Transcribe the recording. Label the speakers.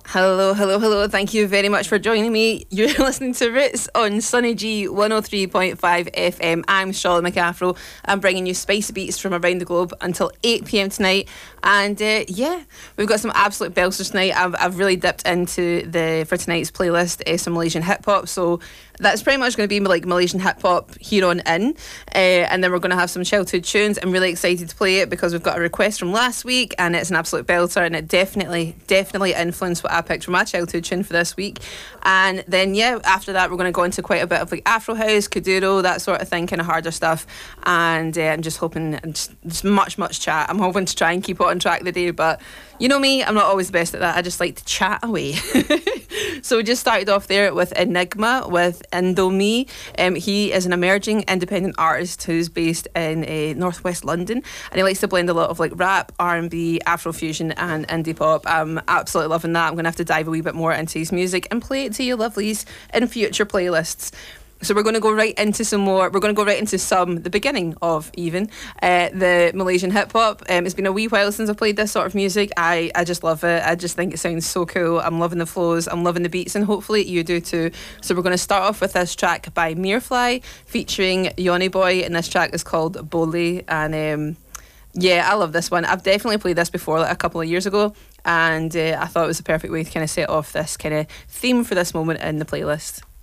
Speaker 1: Hello, hello, hello. Thank you very much for joining me. You're listening to Roots on Sunny G 103.5 FM. I'm Charlotte McAfro. I'm bringing you spicy beats from around the globe until 8 p.m. tonight. And we've got some absolute belters tonight. I've really dipped into for tonight's playlist some Malaysian hip hop. So that's pretty much going to be like Malaysian hip hop here on in. And then we're going to have some childhood tunes. I'm really excited to play it because we've got a request from last week and it's an absolute belter, and it definitely influenced what I picked for my childhood tune for this week. And then after that we're going to go into quite a bit of like Afro house, Kuduro, that sort of thing, kind of harder stuff. And I'm just hoping just much chat. I'm hoping to try and keep it on track today, but you know me, I'm not always the best at that. I just like to chat away. So we just started off there with Enigma with Indomie. He is an emerging independent artist who's based in northwest London, and he likes to blend a lot of like rap, R&B, Afrofusion and indie pop. I'm absolutely loving that. I'm going to have to dive a wee bit more into his music and play it to you lovelies in future playlists. So we're going to go right into some more. We're going to go right into the beginning of even the Malaysian hip hop. It's been a wee while since I've played this sort of music. I just love it. I just think it sounds so cool. I'm loving the flows. I'm loving the beats, and hopefully you do too. So we're going to start off with this track by Mirfly featuring Yoni Boy, and this track is called Bole. And I love this one. I've definitely played this before, like a couple of years ago, and I thought it was the perfect way to kind of set off this kind of theme for this moment in the playlist.